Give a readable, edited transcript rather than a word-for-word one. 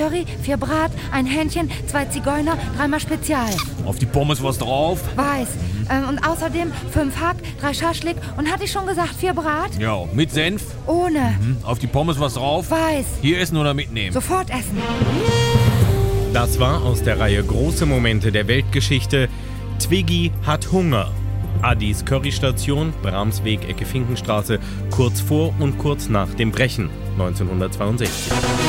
Curry, 4 Brat, ein Hähnchen, 2 Zigeuner, 3-mal Spezial. Auf die Pommes was drauf? Weiß. Und außerdem 5 Hack, 3 Schaschlik und hatte ich schon gesagt, 4 Brat? Ja, mit Senf? Ohne. Auf die Pommes was drauf? Weiß. Hier essen oder mitnehmen? Sofort essen. Das war aus der Reihe Große Momente der Weltgeschichte. Twiggy hat Hunger. Addis Currystation, Bramsweg, Ecke Finkenstraße, kurz vor und kurz nach dem Brechen 1962.